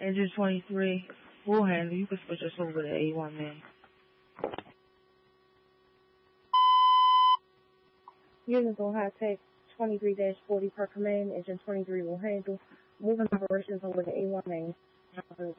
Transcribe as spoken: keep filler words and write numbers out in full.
Engine twenty-three, we'll handle. You can switch us over to A one, man. Units on high tech twenty-three dash forty per command. Engine twenty-three will handle. Moving operations over to A one, man.